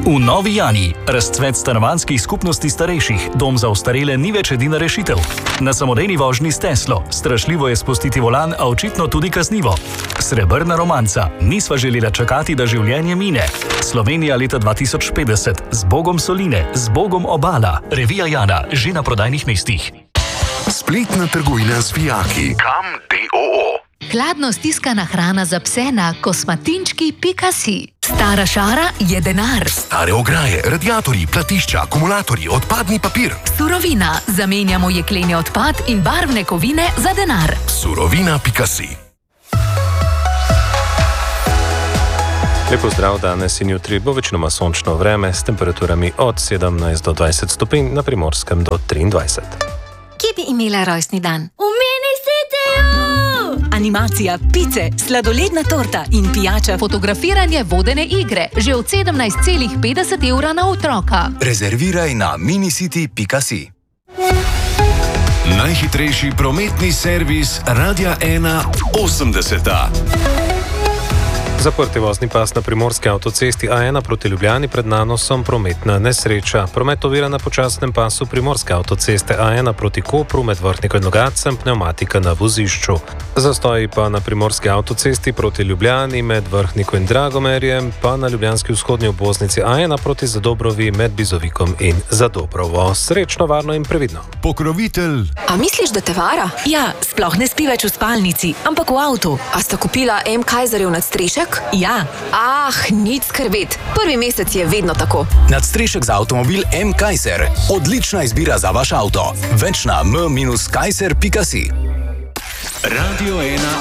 V Novi Jani razcvet stanovanjskih skupnosti starejših, dom za ostarele ni več edina rešitev. Na samodejni vožnji s Teslo, strašljivo je spustiti volan, a očitno tudi kaznivo. Srebrna romanca, nisva želela čakati, da življenje mine. Slovenija leta 2050, z Bogom soline, z Bogom obala. Revija Jana, že na prodajnih mestih. Spletna trgovina z vijaki. Kam d.o.o. Hladno stiskana hrana za pse na kosmatinčki.si. Stara šara je denar. Stare ograje, radiatorji, platišča, akumulatorji, odpadni papir. Surovina. Zamenjamo jekleni odpad in barvne kovine za denar. Surovina.si. Lepo zdrav, danes in jutri bo večinoma sončno vreme s temperaturami od 17 do 20 stopinj, na Primorskem do 23. Kje bi imela rojstni dan? V Mini Cityju! Animacija, pice, sladoledna torta in pijača. Fotografiranje vodene igre, že od 17,50 € na otroka. Rezerviraj na minicity.si. Najhitrejši prometni servis Radia 1 80. Zaprti vozni pas na primorski avtocesti A1 proti Ljubljani pred nanosom prometna nesreča. Promet ovira na počasnem pasu primorske avtoceste A1 proti Kopru med Vrhnikom in Logatcem, pnevmatika na vozišču. Zastoji pa na primorski avtocesti proti Ljubljani med Vrhnikom in Dragomerjem, pa na ljubljanski vzhodni obvoznici A1 proti Zadobrovi med Bizovikom in Zadobrovo. Srečno, varno in previdno. Pokrovitelj. A misliš, da te vara? Ja, sploh ne spi več v spalnici, ampak v avtu. A sta kupila M. Kaiserjev nadstrešek? Ja. Nič skrbeti. Prvi mesec je vedno tako. Nadstrešek za avtomobil M. Kaiser. Odlična izbira za vaš avto. Več na m-kaiser.si. Radio 1